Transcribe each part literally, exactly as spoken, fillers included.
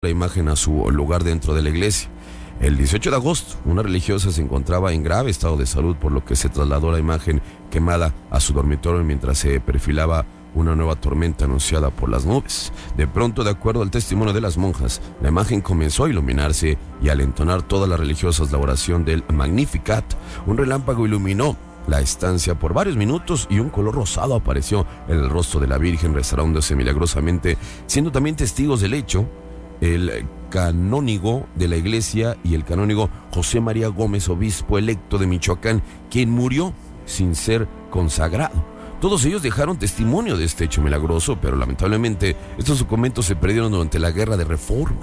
la imagen a su lugar dentro de la iglesia. El dieciocho de agosto, una religiosa se encontraba en grave estado de salud, por lo que se trasladó la imagen quemada a su dormitorio mientras se perfilaba una nueva tormenta anunciada por las nubes. De pronto, de acuerdo al testimonio de las monjas, la imagen comenzó a iluminarse y al entonar todas las religiosas la oración del Magnificat, un relámpago iluminó la estancia por varios minutos y un color rosado apareció en el rostro de la Virgen, restaurándose milagrosamente, siendo también testigos del hecho el canónigo de la iglesia y el canónigo José María Gómez, obispo electo de Michoacán, quien murió sin ser consagrado. Todos ellos dejaron testimonio de este hecho milagroso, pero lamentablemente estos documentos se perdieron durante la Guerra de Reforma.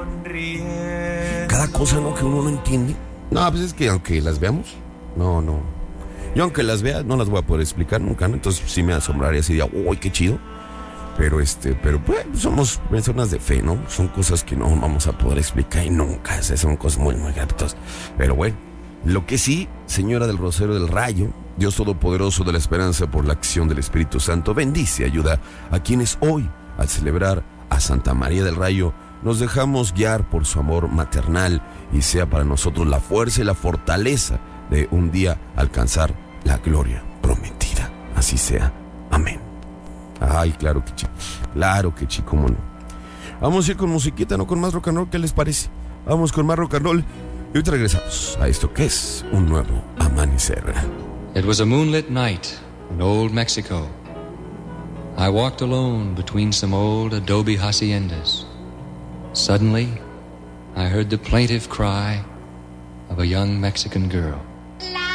Cada cosa, ¿no?, que uno no entiende. No, pues es que aunque las veamos, no, no. Yo aunque las vea, no las voy a poder explicar nunca, ¿no? Entonces sí me asombraría así de, uy, qué chido. Pero este, pero pues somos personas de fe, ¿no? Son cosas que no vamos a poder explicar y nunca, son cosas muy, muy graves. Pero bueno, lo que sí, Señora del Rosario del Rayo, Dios Todopoderoso de la Esperanza, por la acción del Espíritu Santo, bendice y ayuda a quienes hoy, al celebrar a Santa María del Rayo, nos dejamos guiar por su amor maternal y sea para nosotros la fuerza y la fortaleza de un día alcanzar la gloria prometida. Así sea. Amén. Ay, claro que chico, claro que chico, cómo no. Vamos a ir con musiquita, no con más rock and roll, ¿qué les parece? Vamos con más rock and roll y ahorita regresamos a esto que es un nuevo amanecer. It was a moonlit night in old Mexico. I walked alone between some old adobe haciendas. Suddenly, I heard the plaintive cry of a young Mexican girl.